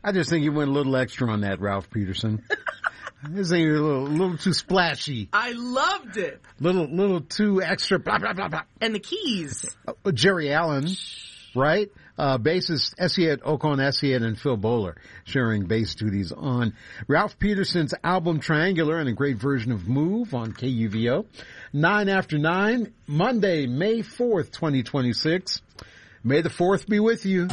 I just think you went a little extra on that, Ralph Peterson. This ain't a little too splashy. I loved it. Little too extra, blah, blah, blah, blah. And the keys. Jerry Allen, right? Bassist Esiet Okon Esiet and Phil Bowler sharing bass duties on Ralph Peterson's album Triangular and a great version of Move on KUVO. 9 after 9, Monday, May 4th, 2026. May the 4th be with you.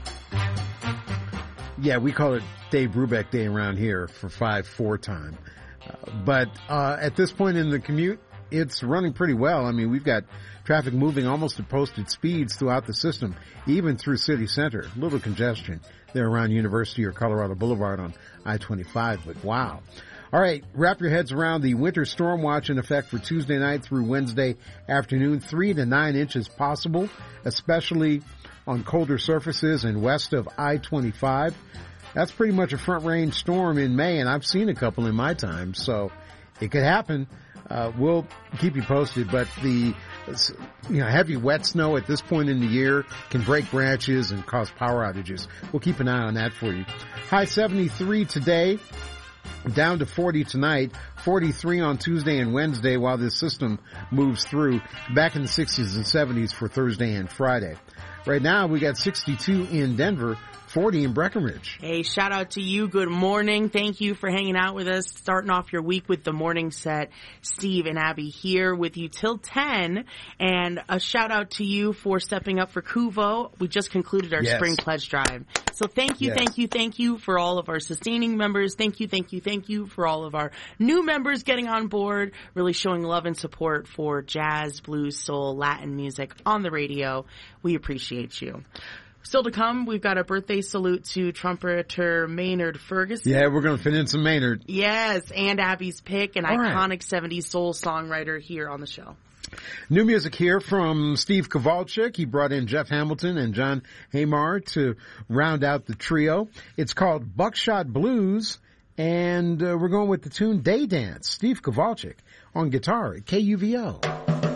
Yeah, we call it Dave Brubeck Day around here for 5-4 time. But at this point in the commute, it's running pretty well. I mean, we've got traffic moving almost at posted speeds throughout the system, even through city center. A little congestion there around University or Colorado Boulevard on I-25, but wow. All right, wrap your heads around the winter storm watch in effect for Tuesday night through Wednesday afternoon. 3 to 9 inches possible, especially on colder surfaces and west of I-25. That's pretty much a front range storm in May, and I've seen a couple in my time, so it could happen. We'll keep you posted, but the heavy wet snow at this point in the year can break branches and cause power outages. We'll keep an eye on that for you. High 73 today, down to 40 tonight, 43 on Tuesday and Wednesday while this system moves through. Back in the 60s and 70s for Thursday and Friday. Right now we got 62 in Denver, 40 in Breckenridge. Hey, shout out to you. Good morning. Thank you for hanging out with us, starting off your week with the morning set. Steve and Abby here with you till 10. And a shout out to you for stepping up for KUVO. We just concluded our spring pledge drive. So thank you, thank you for all of our sustaining members. Thank you for all of our new members getting on board, really showing love and support for jazz, blues, soul, Latin music on the radio. We appreciate you. Still to come, we've got a birthday salute to trumpeter Maynard Ferguson. Yeah, we're going to fit in some Maynard. Yes, and Abby's pick, an iconic 70s soul songwriter here on the show. New music here from Steve Kowalczyk. He brought in Jeff Hamilton and John Hamar to round out the trio. It's called Buckshot Blues, and we're going with the tune Day Dance. Steve Kowalczyk on guitar at KUVO.